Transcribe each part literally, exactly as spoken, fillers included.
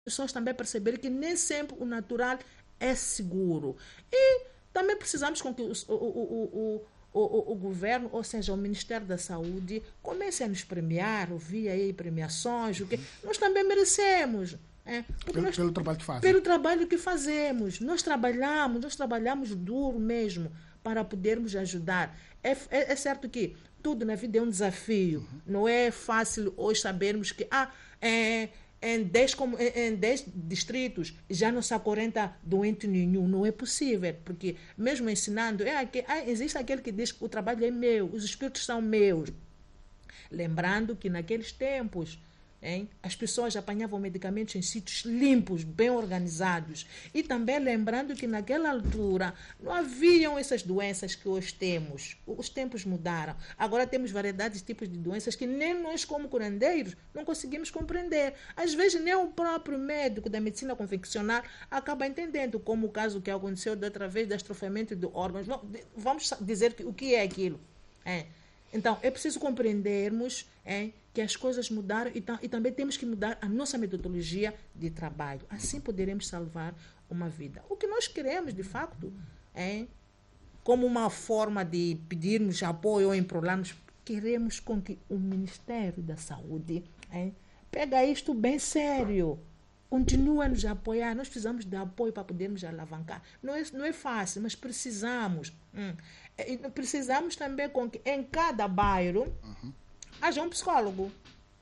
pessoas também perceberem que nem sempre o natural é seguro. E também precisamos com que o, o, o, o, o, o governo, ou seja, o Ministério da Saúde, comece a nos premiar, via aí premiações, o que nós também merecemos. É, pelo, nós, pelo trabalho que fazem. Pelo trabalho que fazemos. Nós trabalhamos, nós trabalhamos duro mesmo para podermos ajudar. É, é, é certo que tudo na vida é um desafio. Uhum. Não é fácil hoje sabermos que ah, é, em dez, em dez distritos já não são quarenta doentes nenhum. Não é possível, porque mesmo ensinando, é, é, existe aquele que diz que o trabalho é meu, os espíritos são meus. Lembrando que naqueles tempos, hein, as pessoas apanhavam medicamentos em sítios limpos, bem organizados. E também lembrando que naquela altura não haviam essas doenças que hoje temos. Os tempos mudaram. Agora temos variedades de tipos de doenças que nem nós, como curandeiros, não conseguimos compreender. Às vezes nem o próprio médico da medicina convencional acaba entendendo, como o caso que aconteceu da outra vez, de astrofamento de órgãos. Vamos dizer que, o que é aquilo. É. Então, é preciso compreendermos é, que as coisas mudaram e, e também temos que mudar a nossa metodologia de trabalho. Assim poderemos salvar uma vida. O que nós queremos, de facto, é, como uma forma de pedirmos apoio ou emprolarmos, queremos com que o Ministério da Saúde é, pega isto bem sério. Continua a nos apoiar. Nós precisamos de apoio para podermos alavancar. Não é, não é fácil, mas precisamos. Hum. E precisamos também com que em cada bairro uhum. haja um psicólogo.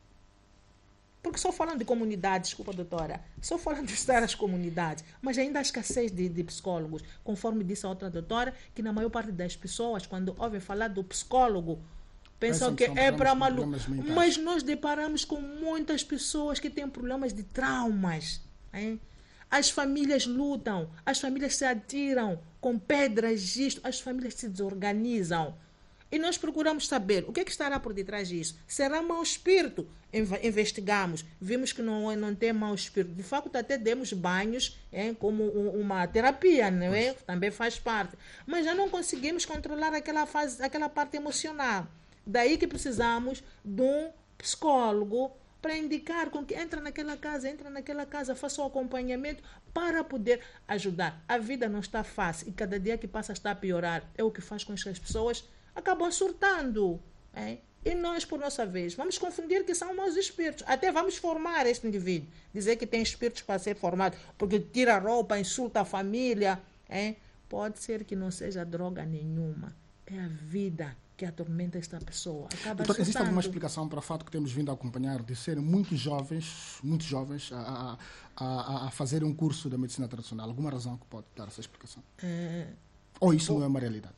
Porque só falando de comunidades, desculpa, doutora, só falando de estar as comunidades, mas ainda há escassez de, de psicólogos, conforme disse a outra doutora, que na maior parte das pessoas, quando ouvem falar do psicólogo, pensam que, que é para maluco. Mas nós deparamos com muitas pessoas que têm problemas de traumas. Hein? As famílias lutam, as famílias se atiram com pedras, isto, as famílias se desorganizam. E nós procuramos saber o que, é que estará por detrás disso. Será mau espírito? Investigamos, vimos que não, não tem mau espírito. De facto, até demos banhos hein, como uma terapia, não é? Também faz parte. Mas já não conseguimos controlar aquela, fase, aquela parte emocional. Daí que precisamos de um psicólogo para indicar com que entra naquela casa, entra naquela casa, faça o acompanhamento para poder ajudar. A vida não está fácil e cada dia que passa está a piorar. É o que faz com que as pessoas acabam surtando. Hein? E nós, por nossa vez, vamos confundir que são maus espíritos. Até vamos formar esse indivíduo. Dizer que tem espíritos para ser formado, porque tira a roupa, insulta a família. Hein? Pode ser que não seja droga nenhuma. É a vida que atormenta esta pessoa. Acaba Doutor, existe alguma explicação para o fato que temos vindo a acompanhar de serem muito jovens, muito jovens, a, a, a, a fazerem um curso da medicina tradicional? Alguma razão que pode dar essa explicação? É, Ou isso ou, não é uma realidade?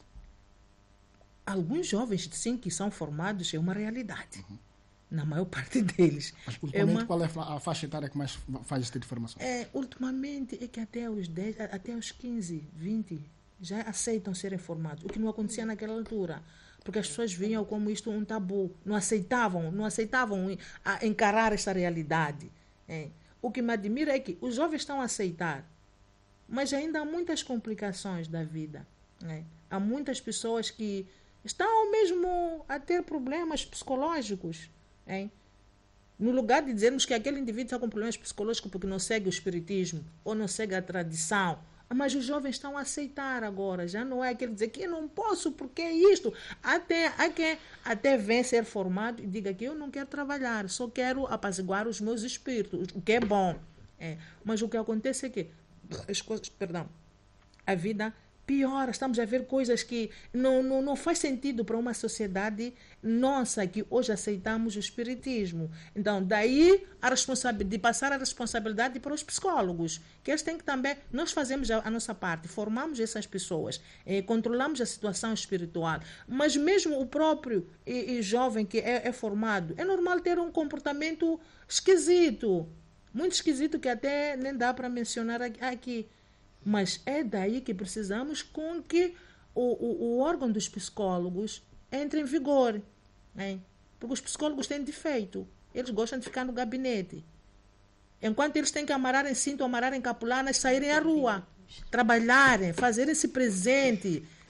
Alguns jovens, sim, que são formados, é uma realidade. Uhum. Na maior parte deles. Mas, ultimamente, é uma... qual é a faixa etária que mais faz esse tipo de formação? É, ultimamente, é que até os dez, até os quinze, vinte, já aceitam serem formados, o que não acontecia naquela altura. Porque as pessoas viam como isto um tabu, não aceitavam, não aceitavam encarar esta realidade. É. O que me admira é que os jovens estão a aceitar, mas ainda há muitas complicações da vida. É. Há muitas pessoas que estão mesmo a ter problemas psicológicos. É. No lugar de dizermos que aquele indivíduo está com problemas psicológicos porque não segue o espiritismo ou não segue a tradição, mas os jovens estão a aceitar agora. Já não é aquele dizer que eu não posso porque é isto. Até, até, até vem ser formado e diga que eu não quero trabalhar, só quero apaziguar os meus espíritos, o que é bom. É. Mas o que acontece é que as coisas, perdão, a vida piora. Estamos a ver coisas que não, não, não faz sentido para uma sociedade nossa, que hoje aceitamos o espiritismo. Então, daí a responsabilidade, de passar a responsabilidade para os psicólogos, que eles têm que também, nós fazemos a, a nossa parte, formamos essas pessoas, eh, controlamos a situação espiritual, mas mesmo o próprio e, e jovem que é, é formado, é normal ter um comportamento esquisito, muito esquisito, que até nem dá para mencionar aqui. Mas é daí que precisamos com que o, o, o órgão dos psicólogos entre em vigor. Né? Porque os psicólogos têm defeito. Eles gostam de ficar no gabinete. Enquanto eles têm que amarrar em cinto, amarrar em capulanas, saírem à rua, trabalharem, fazerem-se presente,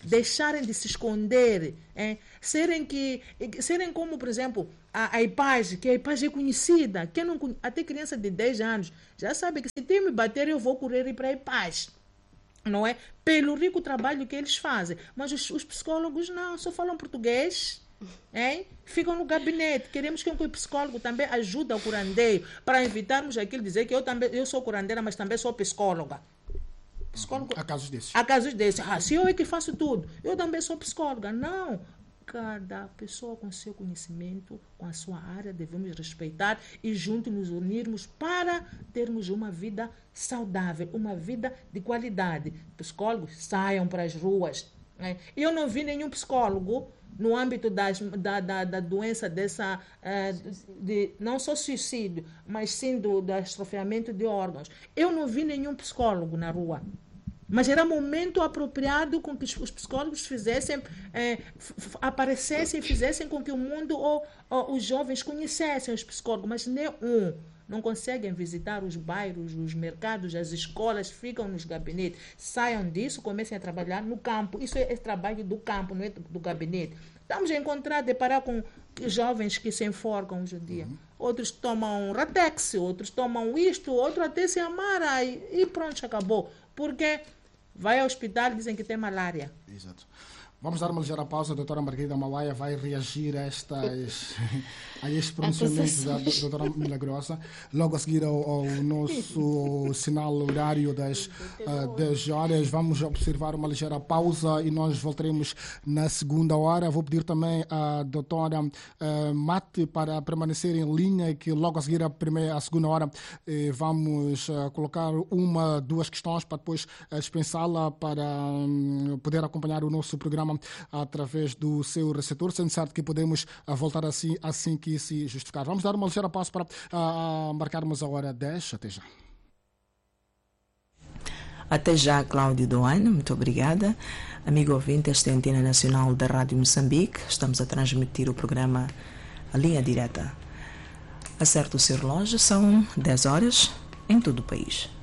deixarem de se esconder, é? serem, que, serem como, por exemplo, a, a IPAGE, que a IPAGE é conhecida. Quem não, até criança de dez anos já sabe que se tem me bater, eu vou correr ir para a IPAGE. Não é? Pelo rico trabalho que eles fazem. Mas os, os psicólogos não, só falam português. Hein? Ficam no gabinete. Queremos que o psicólogo também ajude ao curandeiro para evitarmos aquilo dizer que eu também eu sou curandeira, mas também sou psicóloga. Psicólogo, há casos desses. Há casos desses. Ah, se eu é que faço tudo, eu também sou psicóloga. Não. Cada pessoa com seu conhecimento, com a sua área, devemos respeitar e juntos nos unirmos para termos uma vida saudável, uma vida de qualidade. Psicólogos, saiam para as ruas. Né? Eu não vi nenhum psicólogo no âmbito das, da, da, da doença dessa, uh, de, não só suicídio, mas sim do, do atrofiamento de órgãos. Eu não vi nenhum psicólogo na rua. Mas era momento apropriado com que os psicólogos fizessem, eh, aparecessem e fizessem com que o mundo ou, ou os jovens conhecessem os psicólogos, mas nem um. Não conseguem visitar os bairros, os mercados, as escolas, ficam nos gabinetes. Saiam disso, comecem a trabalhar no campo. Isso é, é trabalho do campo, não é do, do gabinete. Estamos a encontrar, deparar com jovens que se enforcam hoje em dia. Uhum. Outros tomam Ratex, outros tomam isto, outros até se amara e, e pronto, acabou. Porque vai ao hospital e dizem que tem malária. Exato. Vamos dar uma ligeira pausa. A doutora Margarida Malaya vai reagir a, estas, a estes pronunciamentos da doutora Milagrosa. Logo a seguir ao, ao nosso sinal horário das uh, dez horas, vamos observar uma ligeira pausa e nós voltaremos na segunda hora. Vou pedir também à doutora uh, Mate para permanecer em linha, que logo a seguir a, primeira, a segunda hora eh, vamos uh, colocar uma, duas questões para depois uh, dispensá-la para um, poder acompanhar o nosso programa através do seu receptor, sendo certo que podemos uh, voltar assim, assim que se justificar. Vamos dar uma ligeira pausa para uh, marcarmos a hora dez. Até já. Até já, Cláudio Doane, muito obrigada. Amigo ouvinte, esta é a Antena Nacional da Rádio Moçambique. Estamos a transmitir o programa A Linha Direta. Acerte o seu relógio, são dez horas em todo o país.